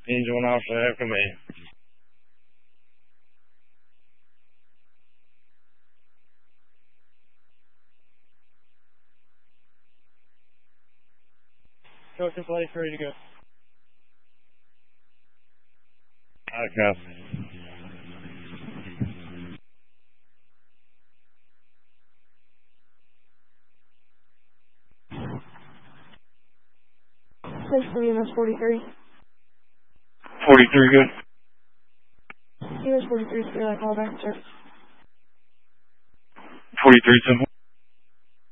Angel 1 Alpha, Echo Main. Ocean Flight, ready to go. Okay. Place for EMS 43. 43, good. EMS 43 is clear, call back, sir. 43, simple.